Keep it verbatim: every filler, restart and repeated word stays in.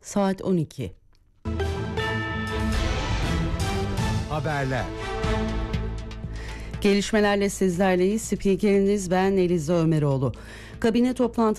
saat on iki. Haberler. Gelişmelerle sizlerleyiz. Spikeriniz ben Eliza Ömeroğlu. Kabine toplantısı